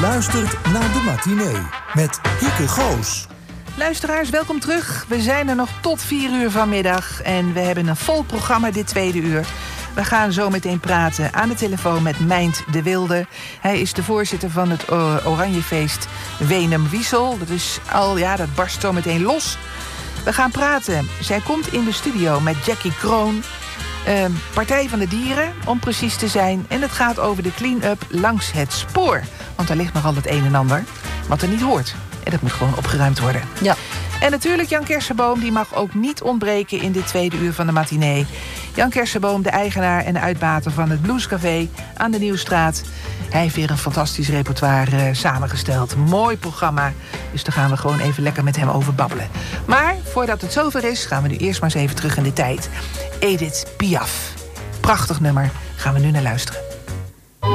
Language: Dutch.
luistert naar de matinee met Hieke Goos. Luisteraars, welkom terug. We zijn er nog tot 4 uur vanmiddag en we hebben een vol programma dit tweede uur. We gaan zo meteen praten aan de telefoon met Mijnt de Wilde. Hij is de voorzitter van het Oranjefeest Wenum-Wiesel. Dat barst zo meteen los. We gaan praten. Zij komt in de studio met Jackie Kroon. Partij van de Dieren, om precies te zijn. En het gaat over de clean-up langs het spoor. Want daar ligt nogal het een en ander wat er niet hoort. En dat moet gewoon opgeruimd worden. Ja. En natuurlijk Jan Kersenboom, die mag ook niet ontbreken in dit tweede uur van de matinee. Jan Kersenboom, de eigenaar en de uitbater van het Bluescafé aan de Nieuwstraat. Hij heeft weer een fantastisch repertoire samengesteld. Mooi programma. Dus daar gaan we gewoon even lekker met hem over babbelen. Maar voordat het zover is, gaan we nu eerst maar eens even terug in de tijd. Edith Piaf. Prachtig nummer. Gaan we nu naar luisteren.